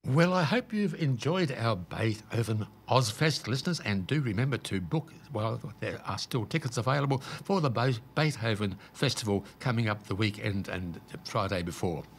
Well, I hope you've enjoyed our Beethoven Ozfest, listeners, and do remember to book, well, there are still tickets available for the Beethoven Festival coming up the weekend and the Friday before.